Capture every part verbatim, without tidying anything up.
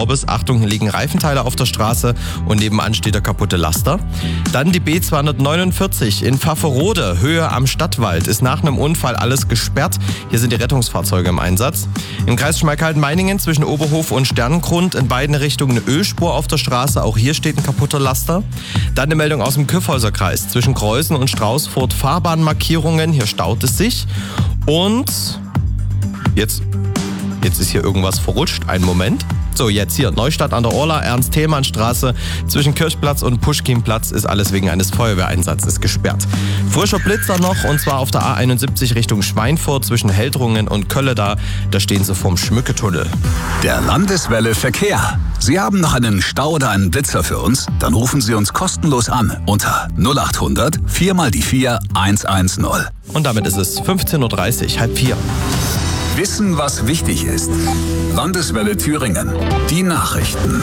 Orbis. Achtung, hier liegen Reifenteile auf der Straße und nebenan steht der kaputte Laster. Dann die B zweihundertneunundvierzig in Pfafferode, Höhe am Stadtwald. Ist nach einem Unfall alles gesperrt. Hier sind die Rettungsfahrzeuge im Einsatz. Im Kreis Schmalkalden-Meiningen zwischen Oberhof und Sternengrund in beiden Richtungen eine Ölspur auf der Straße. Auch hier steht ein kaputter Laster. Dann eine Meldung aus dem Kyffhäuser Kreis zwischen Kreuzen und Straußfurt. Fahrbahnmarkierungen, hier staut es sich. Und jetzt, jetzt ist hier irgendwas verrutscht. Einen Moment. So, jetzt hier Neustadt an der Orla, Ernst-Thälmann-Straße. Zwischen Kirchplatz und Puschkinplatz ist alles wegen eines Feuerwehreinsatzes gesperrt. Frischer Blitzer noch, und zwar auf der A einundsiebzig Richtung Schweinfurt zwischen Heldrungen und Kölle da. Da stehen sie vorm Schmücketunnel. Der Landeswelle Verkehr. Sie haben noch einen Stau oder einen Blitzer für uns? Dann rufen Sie uns kostenlos an unter null acht hundert vier mal die vier eins eins null. Und damit ist es fünfzehn Uhr dreißig, halb vier. Wissen, was wichtig ist. Landeswelle Thüringen. Die Nachrichten.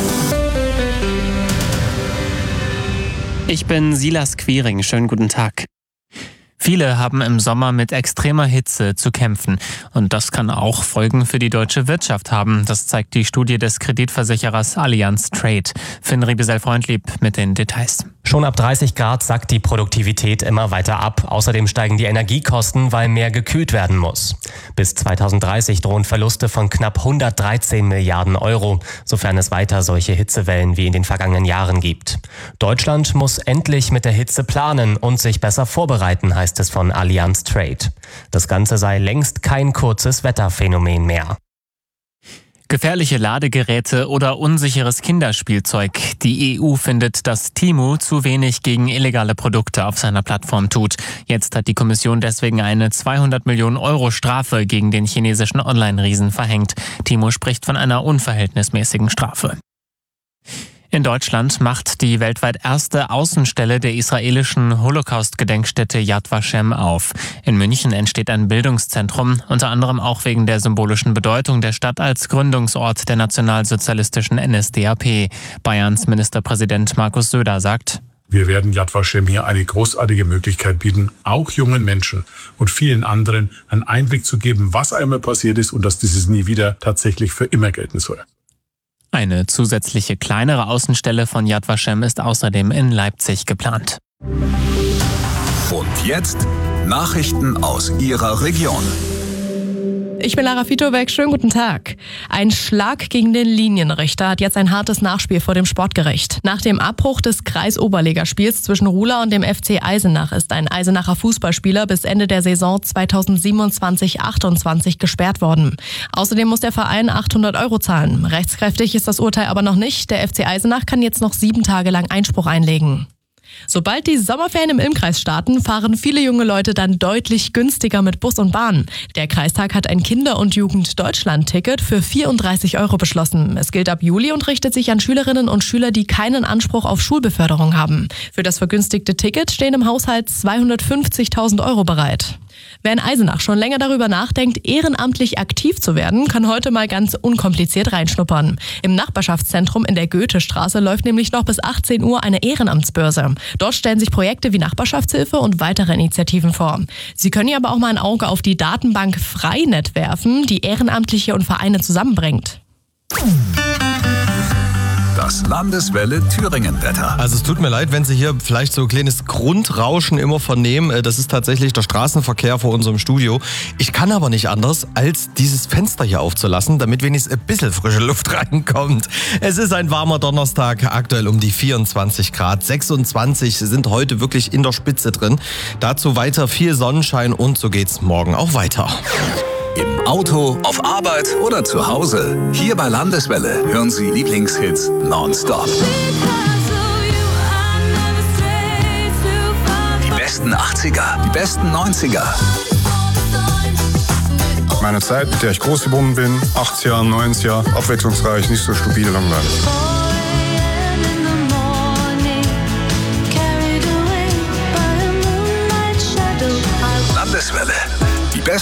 Ich bin Silas Quiring. Schönen guten Tag. Viele haben im Sommer mit extremer Hitze zu kämpfen. Und das kann auch Folgen für die deutsche Wirtschaft haben. Das zeigt die Studie des Kreditversicherers Allianz Trade. Finn Riebesell-Freundlieb mit den Details. Schon ab dreißig Grad sackt die Produktivität immer weiter ab. Außerdem steigen die Energiekosten, weil mehr gekühlt werden muss. Bis zweitausenddreißig drohen Verluste von knapp hundertdreizehn Milliarden Euro, sofern es weiter solche Hitzewellen wie in den vergangenen Jahren gibt. Deutschland muss endlich mit der Hitze planen und sich besser vorbereiten, heißt es von Allianz Trade. Das Ganze sei längst kein kurzes Wetterphänomen mehr. Gefährliche Ladegeräte oder unsicheres Kinderspielzeug. Die E U findet, dass Temu zu wenig gegen illegale Produkte auf seiner Plattform tut. Jetzt hat die Kommission deswegen eine zweihundert Millionen Euro Strafe gegen den chinesischen Online-Riesen verhängt. Temu spricht von einer unverhältnismäßigen Strafe. In Deutschland macht die weltweit erste Außenstelle der israelischen Holocaust-Gedenkstätte Yad Vashem auf. In München entsteht ein Bildungszentrum, unter anderem auch wegen der symbolischen Bedeutung der Stadt als Gründungsort der nationalsozialistischen N S D A P. Bayerns Ministerpräsident Markus Söder sagt: Wir werden Yad Vashem hier eine großartige Möglichkeit bieten, auch jungen Menschen und vielen anderen einen Einblick zu geben, was einmal passiert ist und dass dieses nie wieder tatsächlich für immer gelten soll. Eine zusätzliche kleinere Außenstelle von Yad Vashem ist außerdem in Leipzig geplant. Und jetzt Nachrichten aus Ihrer Region. Ich bin Lara Fitowek, schönen guten Tag. Ein Schlag gegen den Linienrichter hat jetzt ein hartes Nachspiel vor dem Sportgericht. Nach dem Abbruch des Kreisoberligaspiels zwischen Ruhla und dem F C Eisenach ist ein Eisenacher Fußballspieler bis Ende der Saison zweitausendsiebenundzwanzig achtundzwanzig gesperrt worden. Außerdem muss der Verein achthundert Euro zahlen. Rechtskräftig ist das Urteil aber noch nicht. Der F C Eisenach kann jetzt noch sieben Tage lang Einspruch einlegen. Sobald die Sommerferien im Ilmkreis starten, fahren viele junge Leute dann deutlich günstiger mit Bus und Bahn. Der Kreistag hat ein Kinder- und Jugend-Deutschland-Ticket für vierunddreißig Euro beschlossen. Es gilt ab Juli und richtet sich an Schülerinnen und Schüler, die keinen Anspruch auf Schulbeförderung haben. Für das vergünstigte Ticket stehen im Haushalt zweihundertfünfzigtausend Euro bereit. Wer in Eisenach schon länger darüber nachdenkt, ehrenamtlich aktiv zu werden, kann heute mal ganz unkompliziert reinschnuppern. Im Nachbarschaftszentrum in der Goethestraße läuft nämlich noch bis achtzehn Uhr eine Ehrenamtsbörse. Dort stellen sich Projekte wie Nachbarschaftshilfe und weitere Initiativen vor. Sie können hier aber auch mal ein Auge auf die Datenbank Freinet werfen, die Ehrenamtliche und Vereine zusammenbringt. Das Landeswelle Thüringen-Wetter. Also es tut mir leid, wenn Sie hier vielleicht so ein kleines Grundrauschen immer vernehmen. Das ist tatsächlich der Straßenverkehr vor unserem Studio. Ich kann aber nicht anders, als dieses Fenster hier aufzulassen, damit wenigstens ein bisschen frische Luft reinkommt. Es ist ein warmer Donnerstag, aktuell um die vierundzwanzig Grad. sechsundzwanzig sind heute wirklich in der Spitze drin. Dazu weiter viel Sonnenschein und so geht's morgen auch weiter. Im Auto, auf Arbeit oder zu Hause. Hier bei Landeswelle hören Sie Lieblingshits nonstop. Die besten achtziger, die besten neunziger. Meine Zeit, mit der ich groß geworden bin, achtziger, neunziger, abwechslungsreich, nicht so stupide langweilig. Landeswelle.